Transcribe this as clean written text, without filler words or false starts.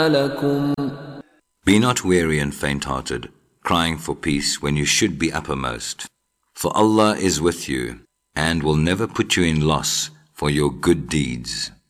لكم. Be not weary and faint-hearted, crying for peace when you should be uppermost. For Allah is with you, and will never put you in loss for your good deeds.